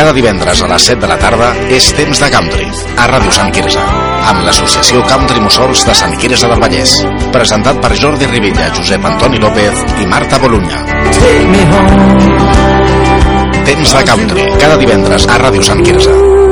Cada divendres a les 7 de la tarda és Temps de Country, a Ràdio Sant Quirze, amb l'associació Country Mussors de Sant Quirze del Vallès, presentat per Jordi Rivilla, Josep Antoni López i Marta Bolunya. Temps de Country, cada divendres a Ràdio Sant Quirze.